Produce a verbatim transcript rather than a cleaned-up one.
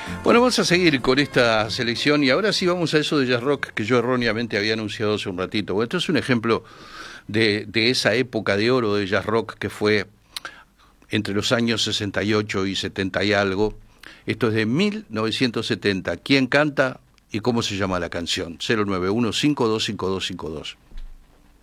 Bueno, vamos a seguir con esta selección y ahora sí vamos a eso de jazz rock que yo erróneamente había anunciado hace un ratito. Bueno, esto es un ejemplo de, de esa época de oro de jazz rock que fue entre los años sesenta y ocho y setenta y algo. Esto es de mil novecientos setenta. ¿Quién canta y cómo se llama la canción? cero nueve uno cinco dos cinco dos cinco dos.